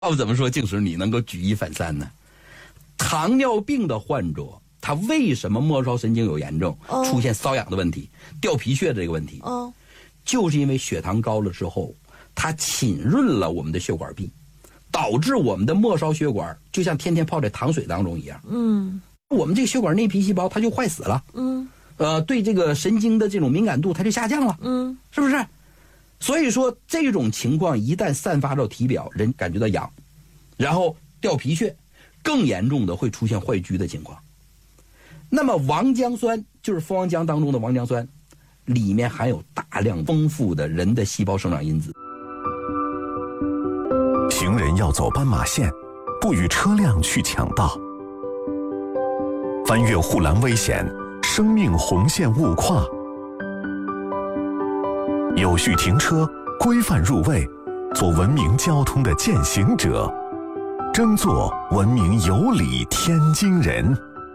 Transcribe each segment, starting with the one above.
要怎么说，净使你能够举一反三呢？糖尿病的患者，他为什么末梢神经有炎症，出现瘙痒的问题、掉皮屑这个问题？就是因为血糖高了之后，它浸润了我们的血管壁，导致我们的末梢血管就像天天泡在糖水当中一样。我们这个血管内皮细胞它就坏死了。对这个神经的这种敏感度它就下降了。是不是？所以说这种情况一旦散发到体表，人感觉到痒，然后掉皮屑，更严重的会出现坏疽的情况。那么王姜酸就是蜂王浆当中的王姜酸，里面含有大量丰富的人的细胞生长因子。 行人要走斑马线，不与车辆去抢道。翻越护栏危险，生命红线勿跨。有序停车，规范入位，做文明交通的践行者，争做文明有礼天津人。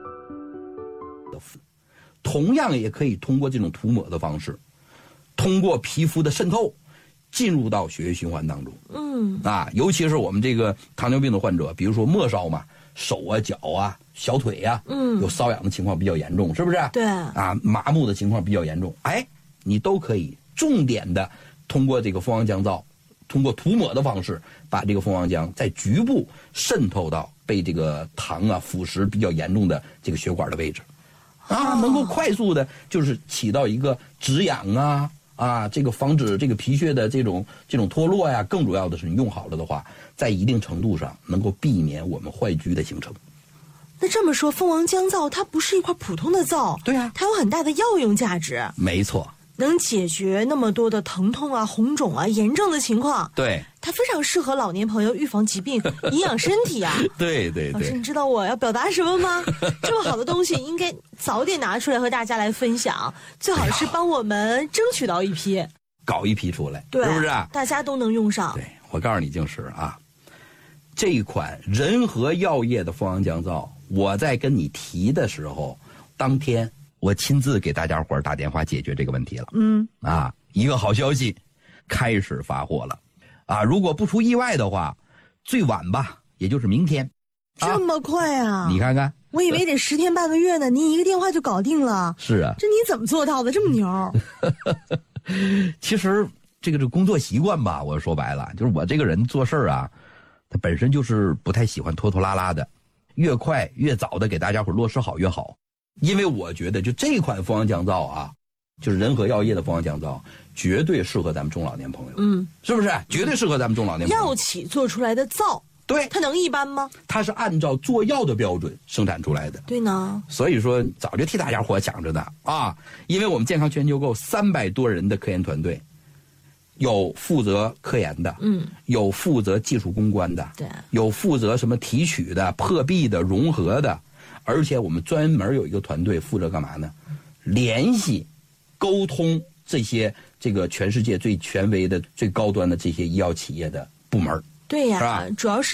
同样也可以通过这种涂抹的方式，通过皮肤的渗透进入到血液循环当中。尤其是我们这个糖尿病的患者，比如说末梢嘛，手啊、脚啊、小腿啊，有瘙痒的情况比较严重，是不是？ 对。 麻木的情况比较严重，你都可以重点的通过这个蜂王浆皂，通过涂抹的方式，把这个蜂王浆在局部渗透到被这个糖腐蚀比较严重的这个血管的位置，能够快速的就是起到一个止痒这个防止这个皮屑的这种脱落呀。更主要的是，你用好了的话，在一定程度上能够避免我们坏疽的形成。 那这么说，蜂王浆皂它不是一块普通的皂， 对啊， 它有很大的药用价值。 没错。 能解决那么多的疼痛红肿炎症的情况。 对， 它非常适合老年朋友预防疾病、营养身体啊。 对对对。 老师，你知道我要表达什么吗？这么好的东西应该早点拿出来和大家来分享，最好是帮我们争取到一批， 搞一批出来， 对， 是不是？ 大家都能用上。 对，我告诉你，净是这一款仁和药业的蜂王浆皂，我在跟你提的时候，当天我亲自给大家伙打电话解决这个问题了。一个好消息，开始发货了。如果不出意外的话，最晚吧，也就是明天。 这么快啊？ 你看看， 我以为得10天半个月呢，您一个电话就搞定了。 是啊， 这你怎么做到的？这么牛？ 其实这个工作习惯吧，我说白了，就是我这个人做事他本身就是不太喜欢拖拖拉拉的，越快越早的给大家伙落实好越好。因为我觉得就这款蜂王浆皂就是仁和药业的蜂王浆皂，绝对适合咱们中老年朋友。是不是？绝对适合咱们中老年朋友。 药企做出来的皂， 对， 它能一般吗？ 它是按照做药的标准生产出来的。 对呢。 所以说早就替大家伙想着呢因为我们健康全球购300多人的科研团队，有负责科研的，有负责技术攻关的， 对， 有负责什么提取的、破壁的、融合的，而且我们专门有一个团队负责干嘛呢？联系、沟通这个全世界最权威的、最高端的这些医药企业的部门。 对呀，主要是